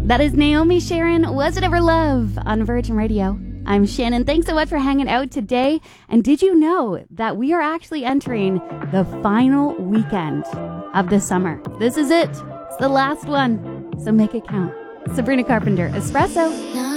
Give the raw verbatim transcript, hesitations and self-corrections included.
That is Naomi Sharon, Was It Ever Love on Virgin Radio. I'm Shannon. Thanks so much for hanging out today. And did you know that we are actually entering the final weekend of the summer? This is it. It's the last one. So make it count. Sabrina Carpenter, Espresso.